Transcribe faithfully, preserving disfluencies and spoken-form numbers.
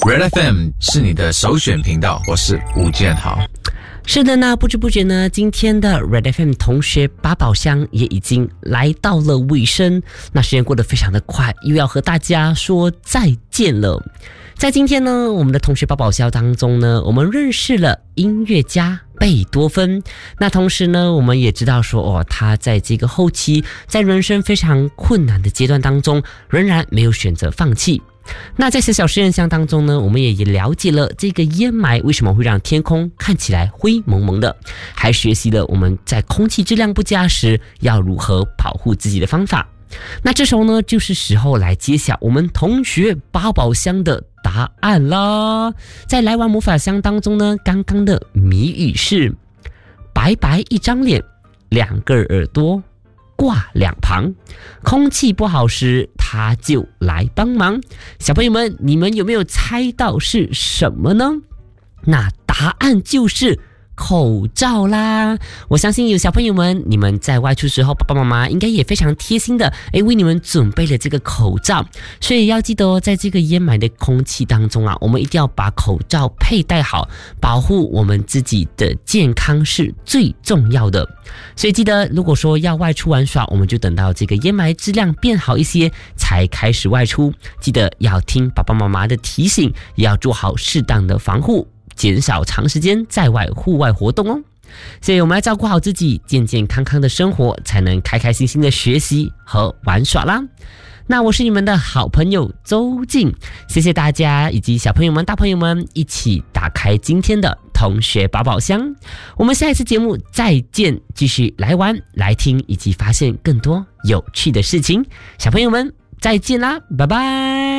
Red F M 是你的首选频道，我是吴建豪。 是的呢，不知不觉呢，今天的 Red F M 同学八宝箱也已经来到了尾声。那时间过得非常的快，又要和大家说再见了。在今天呢，我们的同学八宝箱当中呢，我们认识了音乐家贝多芬。那同时呢，我们也知道说哦，他在这个后期，在人生非常困难的阶段当中，仍然没有选择放弃。那在小小实验箱当中呢，我们也了解了这个烟霾为什么会让天空看起来灰蒙蒙的，还学习了我们在空气质量不佳时要如何保护自己的方法。那这时候呢，就是时候来揭晓我们同学八宝箱的答案啦。在来玩魔法箱当中呢，刚刚的谜语是白白一张脸，两个耳朵挂两旁，空气不好时他就来帮忙。小朋友们，你们有没有猜到是什么呢？那答案就是口罩啦！我相信有小朋友们，你们在外出时候，爸爸妈妈应该也非常贴心的，诶，为你们准备了这个口罩。所以要记得哦，在这个烟霾的空气当中啊，我们一定要把口罩佩戴好，保护我们自己的健康是最重要的。所以记得，如果说要外出玩耍，我们就等到这个烟霾质量变好一些才开始外出。记得要听爸爸妈妈的提醒，也要做好适当的防护，减少长时间在外户外活动哦。所以我们要照顾好自己，健健康康的生活，才能开开心心的学习和玩耍啦。那我是你们的好朋友周静，谢谢大家以及小朋友们大朋友们一起打开今天的同学宝宝箱。我们下一次节目再见，继续来玩来听以及发现更多有趣的事情。小朋友们再见啦，拜拜。